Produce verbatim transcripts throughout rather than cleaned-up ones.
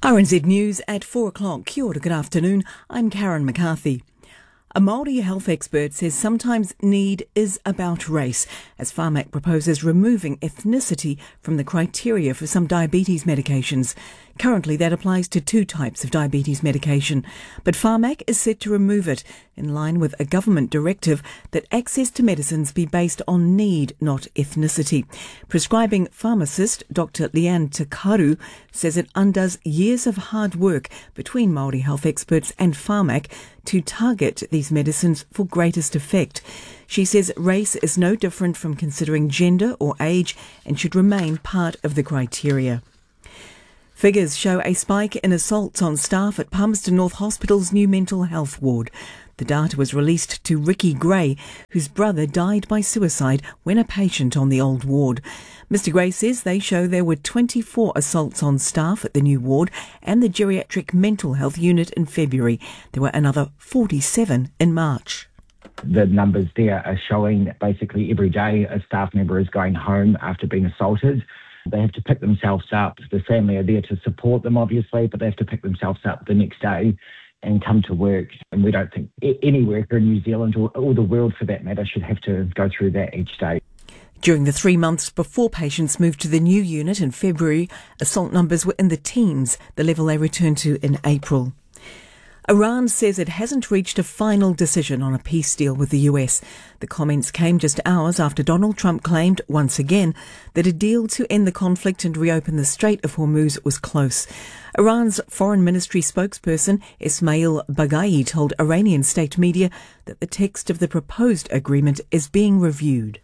R N Z News at four o'clock. Kia ora, good afternoon. I'm Karen McCarthy. A Māori health expert says sometimes need is about race, as Pharmac proposes removing ethnicity from the criteria for some diabetes medications. Currently, that applies to two types of diabetes medication, but Pharmac is set to remove it, in line with a government directive that access to medicines be based on need, not ethnicity. Prescribing pharmacist Doctor Leanne Takaru says it undoes years of hard work between Māori health experts and Pharmac to target these medicines for greatest effect. She says race is no different from considering gender or age and should remain part of the criteria. Figures show a spike in assaults on staff at Palmerston North Hospital's new mental health ward. The data was released to Ricky Gray, whose brother died by suicide when a patient on the old ward. Mister Gray says they show there were twenty-four assaults on staff at the new ward and the geriatric mental health unit in February. There were another forty-seven in March. The numbers there are showing that basically every day a staff member is going home after being assaulted. They have to pick themselves up. The family are there to support them, obviously, but they have to pick themselves up the next day and come to work. And we don't think any worker in New Zealand or, or the world, for that matter, should have to go through that each day. During the three months before patients moved to the new unit in February, assault numbers were in the teens, the level they returned to in April. Iran says it hasn't reached a final decision on a peace deal with the U S. The comments came just hours after Donald Trump claimed, once again, that a deal to end the conflict and reopen the Strait of Hormuz was close. Iran's foreign ministry spokesperson Ismail Baghai told Iranian state media that the text of the proposed agreement is being reviewed.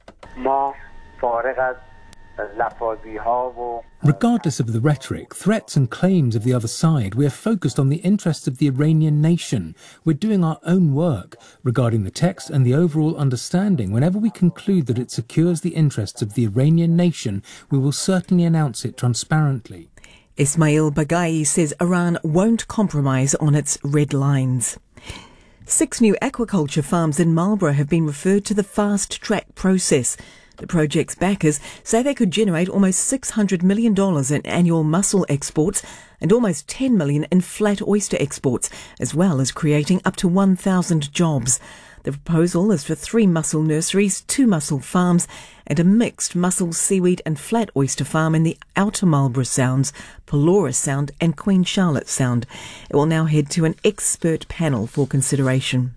Regardless of the rhetoric, threats and claims of the other side, we are focused on the interests of the Iranian nation. We're doing our own work regarding the text and the overall understanding. Whenever we conclude that it secures the interests of the Iranian nation, we will certainly announce it transparently. Ismail Baghai says Iran won't compromise on its red lines. Six new aquaculture farms in Marlborough have been referred to the fast-track process. The project's backers say they could generate almost six hundred million dollars in annual mussel exports and almost ten million dollars in flat oyster exports, as well as creating up to one thousand jobs. The proposal is for three mussel nurseries, two mussel farms, and a mixed mussel, seaweed and flat oyster farm in the Outer Marlborough Sounds, Pelorus Sound and Queen Charlotte Sound. It will now head to an expert panel for consideration.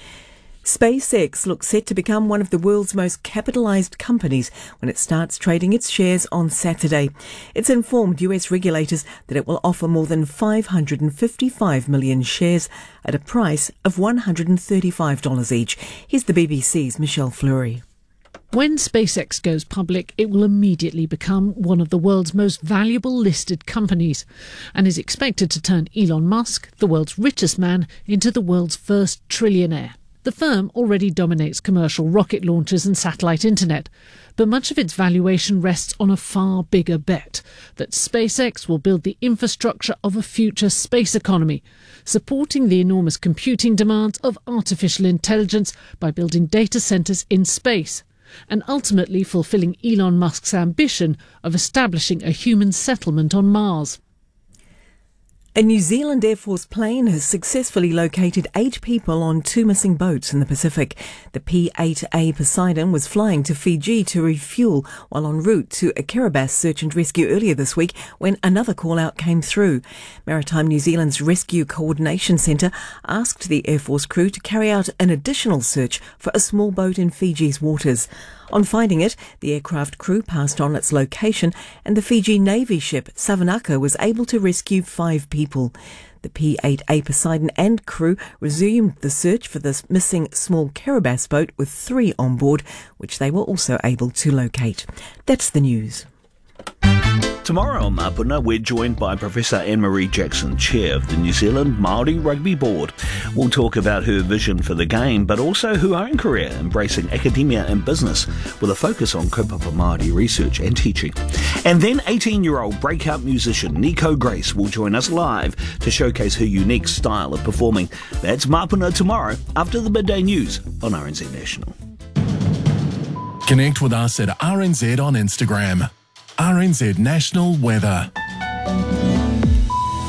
SpaceX looks set to become one of the world's most capitalised companies when it starts trading its shares on Saturday. It's informed U S regulators that it will offer more than five hundred fifty-five million shares at a price of one hundred thirty-five dollars each. Here's the B B C's Michelle Fleury. When SpaceX goes public, it will immediately become one of the world's most valuable listed companies and is expected to turn Elon Musk, the world's richest man, into the world's first trillionaire. The firm already dominates commercial rocket launches and satellite internet, but much of its valuation rests on a far bigger bet that SpaceX will build the infrastructure of a future space economy, supporting the enormous computing demands of artificial intelligence by building data centres in space, and ultimately fulfilling Elon Musk's ambition of establishing a human settlement on Mars. A New Zealand Air Force plane has successfully located eight people on two missing boats in the Pacific. The P eight A Poseidon was flying to Fiji to refuel while en route to a Kiribati search and rescue earlier this week when another call-out came through. Maritime New Zealand's Rescue Coordination Centre asked the Air Force crew to carry out an additional search for a small boat in Fiji's waters. On finding it, the aircraft crew passed on its location and the Fiji Navy ship Savanaka was able to rescue five people. The P eight A Poseidon and crew resumed the search for this missing small Kiribati boat with three on board, which they were also able to locate. That's the news. Tomorrow on Mapuna, we're joined by Professor Anne-Marie Jackson, Chair of the New Zealand Māori Rugby Board. We'll talk about her vision for the game, but also her own career embracing academia and business with a focus on kaupapa Māori research and teaching. And then eighteen-year-old breakout musician Nico Grace will join us live to showcase her unique style of performing. That's Mapuna tomorrow after the midday news on R N Z National. Connect with us at R N Z on Instagram. R N Z National Weather.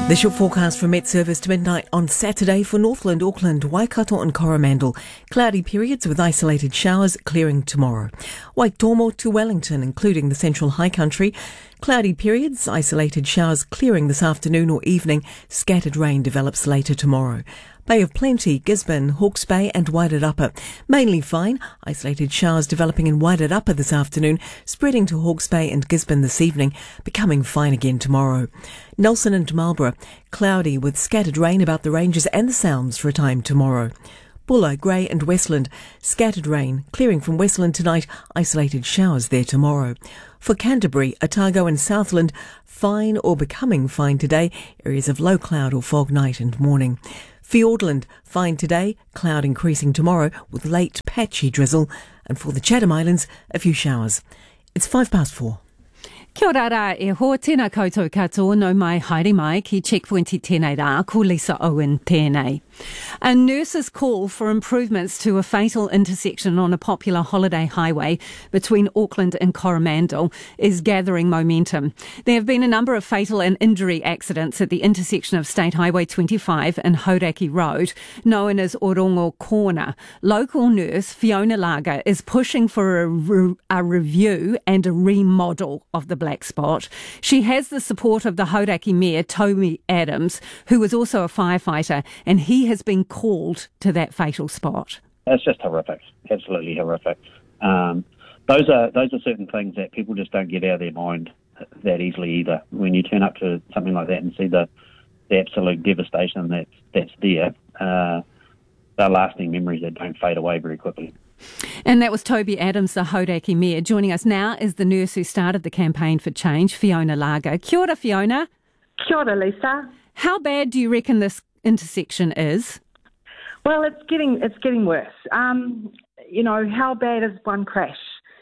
The short forecast from Met Service to midnight on Saturday for Northland, Auckland, Waikato and Coromandel. Cloudy periods with isolated showers, clearing tomorrow. Waitomo to Wellington, including the central high country. Cloudy periods, isolated showers, clearing this afternoon or evening. Scattered rain develops later tomorrow. Bay of Plenty, Gisborne, Hawke's Bay and Wairarapa. Mainly fine. Isolated showers developing in Wairarapa this afternoon, spreading to Hawke's Bay and Gisborne this evening, becoming fine again tomorrow. Nelson and Marlborough, cloudy with scattered rain about the ranges and the Sounds for a time tomorrow. Bulla, Grey and Westland, scattered rain, clearing from Westland tonight, isolated showers there tomorrow. For Canterbury, Otago and Southland, fine or becoming fine today, areas of low cloud or fog night and morning. Fiordland, fine today, cloud increasing tomorrow with late patchy drizzle. And for the Chatham Islands, a few showers. It's five past four. Kia ora rā e ho, tēnā koutou katoa no mai haere mai ki Checkpoint i tēnei rā, ko Lisa Owen tēnei. A nurse's call for improvements to a fatal intersection on a popular holiday highway between Auckland and Coromandel is gathering momentum. There have been a number of fatal and injury accidents at the intersection of State Highway twenty-five and Hauraki Road, known as Orongo Corner. Local nurse Fiona Lager is pushing for a, re- a review and a remodel of the black spot. She has the support of the Hauraki Mayor, Toby Adams, who was also a firefighter, and he has been called to that fatal spot. It's just horrific, absolutely horrific. Um, those are those are certain things that people just don't get out of their mind that easily either. When you turn up to something like that and see the, the absolute devastation that's, that's there, uh, they're lasting memories that don't fade away very quickly. And that was Toby Adams, the Hauraki Mayor. Joining us now is the nurse who started the campaign for change, Fiona Lager. Kia ora, Fiona. Kia ora, Lisa. How bad do you reckon this intersection is? Well, it's getting it's getting worse. Um, you know, how bad is one crash?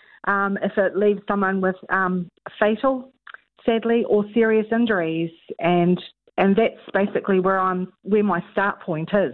Um, if it leaves someone with um, fatal, sadly, or serious injuries, and and that's basically where I'm where my start point is.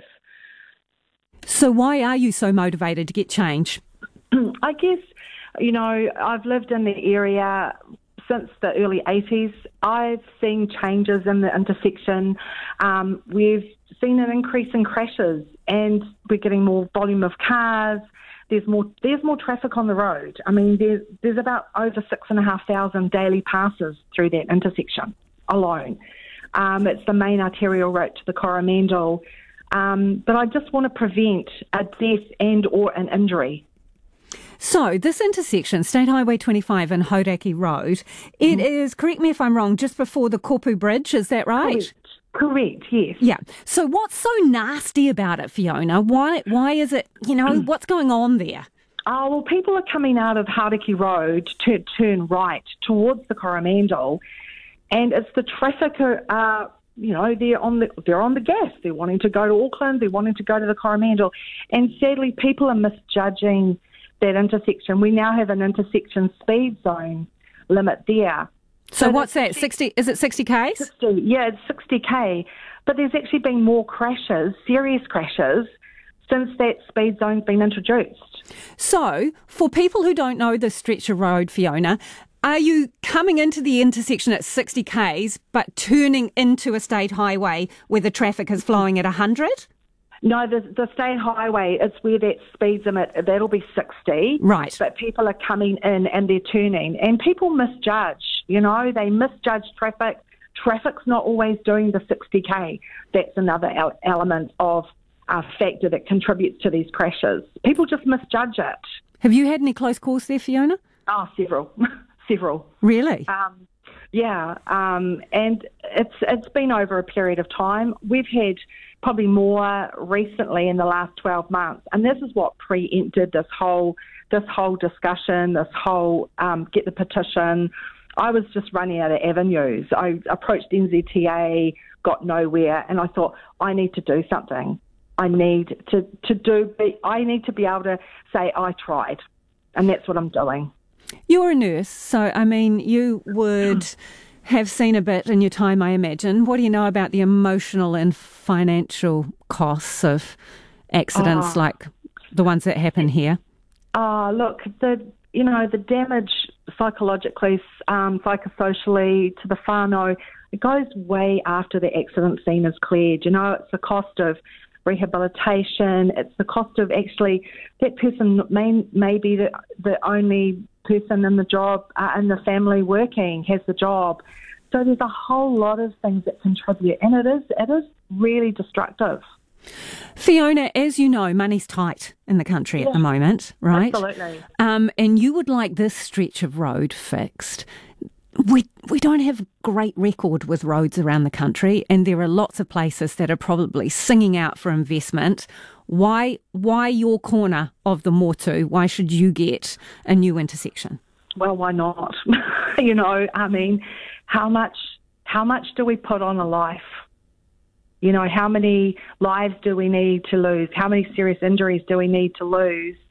So why are you so motivated to get change? I guess, you know, I've lived in the area since the early eighties. I've seen changes in the intersection. Um, we've seen an increase in crashes, and we're getting more volume of cars. There's more there's more traffic on the road. I mean, there's, there's about over six and a half thousand daily passes through that intersection alone. Um, it's the main arterial route to the Coromandel. Um, but I just want to prevent a death and or an injury. So this intersection, State Highway twenty-five and Hauraki Road, it mm. is, correct me if I'm wrong, just before the Kopu Bridge, is that right? Correct. Correct, yes. Yeah. So what's so nasty about it, Fiona? Why Why is it, you know, what's going on there? Oh, well, people are coming out of Hauraki Road to turn right towards the Coromandel, and it's the traffic uh you know, they're on the they're on the gas. They're wanting to go to Auckland. They're wanting to go to the Coromandel. And sadly, people are misjudging that intersection. We now have an intersection speed zone limit there. So, so what's that? Sixty? Is it sixty k's? sixty, yeah, it's sixty k. But there's actually been more crashes, serious crashes, since that speed zone's been introduced. So, for people who don't know the stretch of road, Fiona, are you coming into the intersection at sixty k's but turning into a state highway where the traffic is flowing at one hundred? No, the, the state highway, it's where that speed limit, that'll be sixty. Right. But people are coming in and they're turning. And people misjudge, you know, they misjudge traffic. Traffic's not always doing the sixty k. That's another el- element of a factor that contributes to these crashes. People just misjudge it. Have you had any close calls there, Fiona? Oh, several. Several. Really? Um, yeah, um, and it's it's been over a period of time. We've had probably more recently in the last twelve months, and this is what preempted this whole this whole discussion, this whole um, get the petition. I was just running out of avenues. I approached N Z T A, got nowhere, and I thought I need to do something. I need to to do. I need to be able to say I tried, and that's what I'm doing. You're a nurse, so, I mean, you would have seen a bit in your time, I imagine. What do you know about the emotional and financial costs of accidents oh. like the ones that happen here? Oh, look, the you know, the damage psychologically, um, psychosocially, to the whānau. It goes way after the accident scene is cleared. You know, it's the cost of rehabilitation. It's the cost of actually that person may, may be the, the only person in the job, uh, in the family working, has the job. So there's a whole lot of things that contribute, and it is it is really destructive. Fiona, as you know, money's tight in the country yeah, at the moment, right? Absolutely. Um, and you would like this stretch of road fixed. We we don't have great record with roads around the country, and there are lots of places that are probably singing out for investment. Why why your corner of the Motu? Why should you get a new intersection? Well, why not? You know, I mean, how much how much do we put on a life? You know, how many lives do we need to lose? How many serious injuries do we need to lose